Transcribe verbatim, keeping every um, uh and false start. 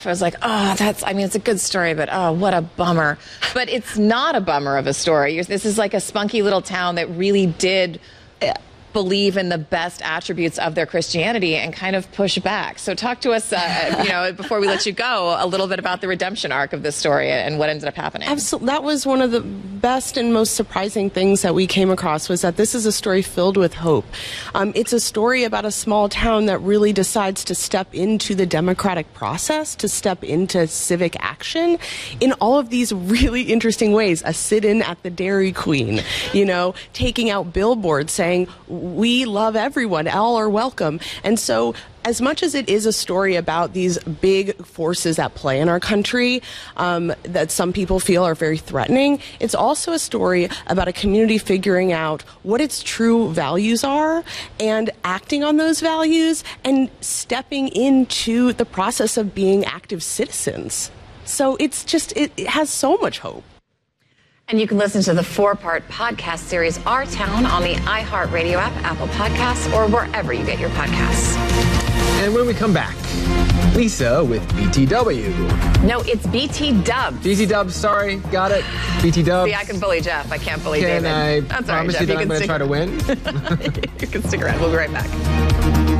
I was like, oh, that's, I mean, it's a good story, but oh, what a bummer. But it's not a bummer of a story. This is like a spunky little town that really did believe in the best attributes of their Christianity and kind of push back. So talk to us, uh, you know, before we let you go, a little bit about the redemption arc of this story and what ended up happening. Absolutely. That was one of the best and most surprising things that we came across, was that this is a story filled with hope. Um, it's a story about a small town that really decides to step into the democratic process, to step into civic action in all of these really interesting ways. A sit-in at the Dairy Queen, you know, taking out billboards saying, we love everyone, all are welcome. And so as much as it is a story about these big forces at play in our country um, that some people feel are very threatening, it's also a story about a community figuring out what its true values are and acting on those values and stepping into the process of being active citizens. So it's just, it, it has so much hope. And you can listen to the four-part podcast series, Our Town, on the iHeartRadio app, Apple Podcasts, or wherever you get your podcasts. And when we come back, Lisa with B T W. No, it's B T Dubs. B T Dubs, sorry, got it. B T Dubs. See, I can bully Jeff. I can't bully can David. I That's promise all right, you Jeff. that You I'm going to try to win? You can stick around. We'll be right back.